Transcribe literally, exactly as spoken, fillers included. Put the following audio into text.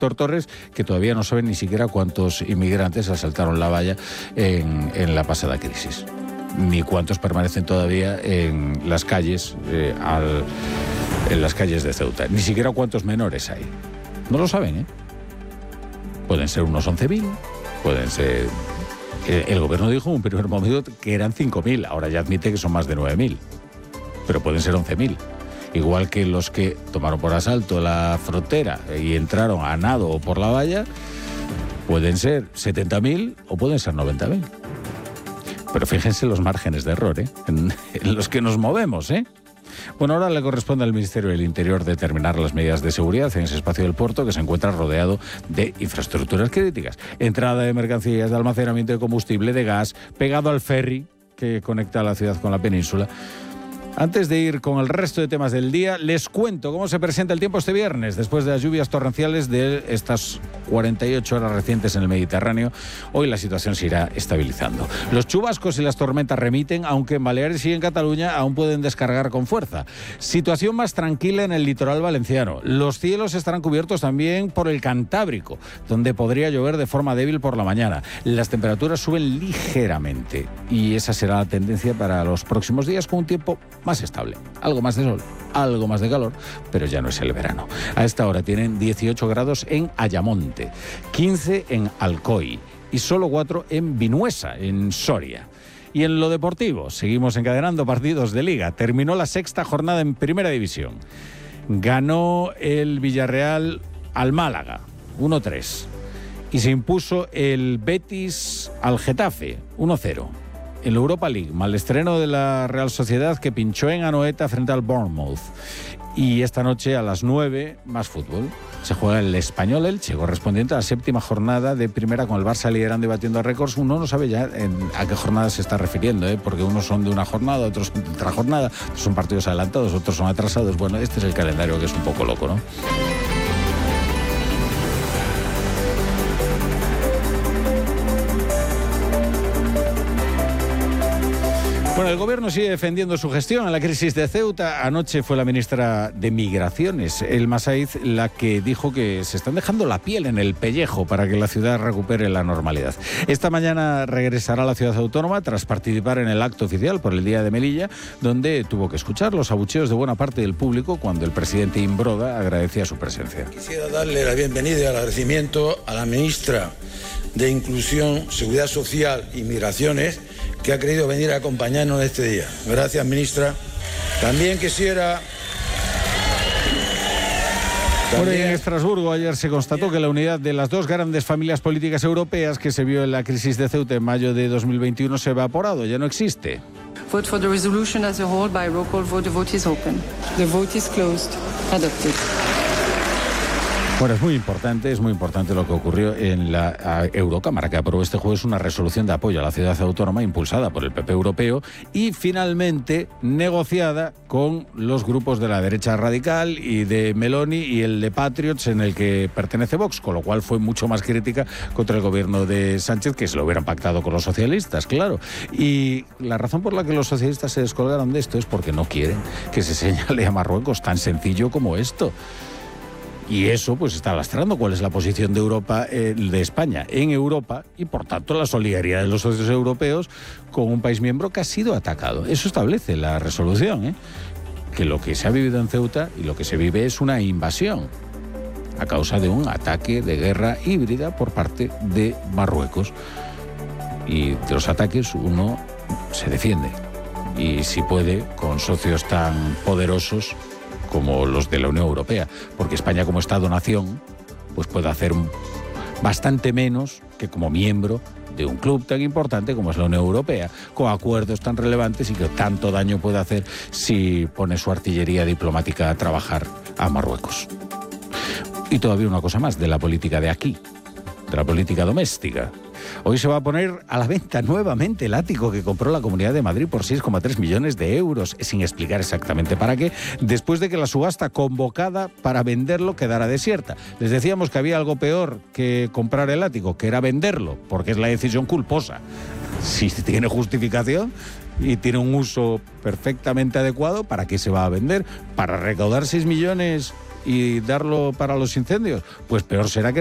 Torres, que todavía no saben ni siquiera cuántos inmigrantes asaltaron la valla en, en la pasada crisis, ni cuántos permanecen todavía en las calles, eh, al, en las calles de Ceuta, ni siquiera cuántos menores hay. No lo saben, ¿eh? Pueden ser unos once mil, pueden ser... El gobierno dijo en un primer momento que eran cinco mil, ahora ya admite que son más de nueve mil, pero pueden ser once mil. Igual que los que tomaron por asalto la frontera y entraron a nado o por la valla, pueden ser setenta mil o pueden ser noventa mil. Pero fíjense los márgenes de error, ¿eh? en, en los que nos movemos, ¿eh? Bueno, ahora le corresponde al Ministerio del Interior determinar las medidas de seguridad en ese espacio del puerto que se encuentra rodeado de infraestructuras críticas. Entrada de mercancías, de almacenamiento de combustible, de gas, pegado al ferry que conecta a la ciudad con la península. Antes de ir con el resto de temas del día, les cuento cómo se presenta el tiempo este viernes, después de las lluvias torrenciales de estas cuarenta y ocho horas recientes en el Mediterráneo. Hoy la situación se irá estabilizando. Los chubascos y las tormentas remiten, aunque en Baleares y en Cataluña aún pueden descargar con fuerza. Situación más tranquila en el litoral valenciano. Los cielos estarán cubiertos también por el Cantábrico, donde podría llover de forma débil por la mañana. Las temperaturas suben ligeramente y esa será la tendencia para los próximos días, con un tiempo más estable, algo más de sol, algo más de calor, pero ya no es el verano. A esta hora tienen dieciocho grados en Ayamonte, quince en Alcoy y solo cuatro en Vinuesa, en Soria. Y en lo deportivo, seguimos encadenando partidos de Liga. Terminó la sexta jornada en Primera División. Ganó el Villarreal al Málaga, uno tres. Y se impuso el Betis al Getafe, uno cero. En la Europa League, mal estreno de la Real Sociedad, que pinchó en Anoeta frente al Bournemouth. Y esta noche a las nueve, más fútbol. Se juega el Español Elche, correspondiente a la séptima jornada de primera, con el Barça liderando y batiendo récords. Uno no sabe ya en, a qué jornada se está refiriendo, ¿eh? Porque unos son de una jornada, otros de otra jornada, otros son partidos adelantados, otros son atrasados. Bueno, este es el calendario, que es un poco loco, ¿no? Bueno, el gobierno sigue defendiendo su gestión en la crisis de Ceuta. Anoche fue la ministra de Migraciones, Elma Saiz, la que dijo que se están dejando la piel en el pellejo para que la ciudad recupere la normalidad. Esta mañana regresará a la ciudad autónoma tras participar en el acto oficial por el Día de Melilla, donde tuvo que escuchar los abucheos de buena parte del público cuando el presidente Imbroda agradecía su presencia. Quisiera darle la bienvenida y el agradecimiento a la ministra de Inclusión, Seguridad Social y Migraciones, que ha querido venir a acompañarnos este día. Gracias, ministra. También quisiera... Bueno, en Estrasburgo ayer se constató que la unidad de las dos grandes familias políticas europeas que se vio en la crisis de Ceuta en mayo de dos mil veintiuno se ha evaporado, ya no existe. Vote for the resolution as a whole by roll call vote. The vote is open. The vote is closed. Adopted. Bueno, es muy importante, es muy importante lo que ocurrió en la Eurocámara, que aprobó este jueves una resolución de apoyo a la ciudad autónoma impulsada por el P P europeo y finalmente negociada con los grupos de la derecha radical y de Meloni y el de Patriots, en el que pertenece Vox, con lo cual fue mucho más crítica contra el gobierno de Sánchez, que se lo hubieran pactado con los socialistas, claro. Y la razón por la que los socialistas se descolgaron de esto es porque no quieren que se señale a Marruecos, tan sencillo como esto. Y eso pues está lastrando cuál es la posición de Europa, eh, de España en Europa, y por tanto la solidaridad de los socios europeos con un país miembro que ha sido atacado. Eso establece la resolución, ¿eh? Que lo que se ha vivido en Ceuta y lo que se vive es una invasión a causa de un ataque de guerra híbrida por parte de Marruecos. Y de los ataques uno se defiende, y si puede, con socios tan poderosos como los de la Unión Europea, porque España, como Estado-nación, pues puede hacer un, bastante menos que como miembro de un club tan importante como es la Unión Europea, con acuerdos tan relevantes y que tanto daño puede hacer si pone su artillería diplomática a trabajar a Marruecos. Y todavía una cosa más de la política de aquí, de la política doméstica. Hoy se va a poner a la venta nuevamente el ático que compró la Comunidad de Madrid por seis coma tres millones de euros, sin explicar exactamente para qué, después de que la subasta convocada para venderlo quedara desierta. Les decíamos que había algo peor que comprar el ático, que era venderlo, porque es la decisión culposa. Si tiene justificación y tiene un uso perfectamente adecuado, ¿para qué se va a vender? ¿Para recaudar seis millones y darlo para los incendios, pues peor será que